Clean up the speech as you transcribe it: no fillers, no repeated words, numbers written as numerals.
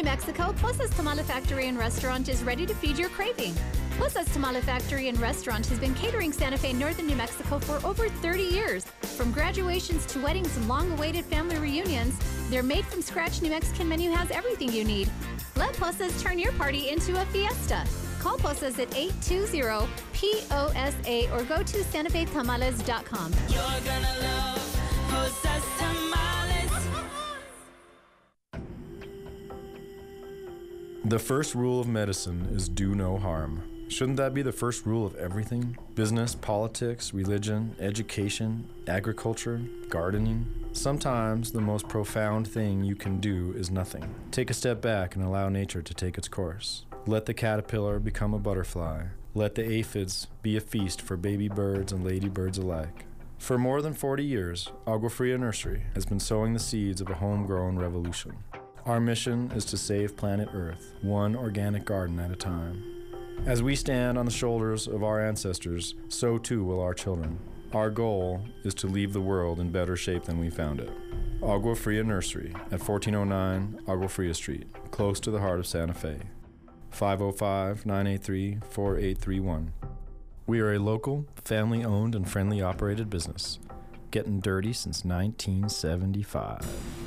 New Mexico, Plazas Tamale Factory and Restaurant is ready to feed your craving. Plazas Tamale Factory and Restaurant has been catering Santa Fe, northern New Mexico for over 30 years. From graduations to weddings and long-awaited family reunions, their made-from-scratch New Mexican menu has everything you need. Let Plazas turn your party into a fiesta. Call Plazas at 820-POSA or go to SantaFeTamales.com. You're gonna love Plazas Tamales. The first rule of medicine is do no harm. Shouldn't that be the first rule of everything? Business, politics, religion, education, agriculture, gardening. Sometimes the most profound thing you can do is nothing. Take a step back and allow nature to take its course. Let the caterpillar become a butterfly. Let the aphids be a feast for baby birds and ladybirds alike. For more than 40 years, Agua Fria Nursery has been sowing the seeds of a homegrown revolution. Our mission is to save planet Earth, one organic garden at a time. As we stand on the shoulders of our ancestors, so too will our children. Our goal is to leave the world in better shape than we found it. Agua Fria Nursery at 1409 Agua Fria Street, close to the heart of Santa Fe. 505-983-4831. We are a local, family-owned and friendly operated business, getting dirty since 1975.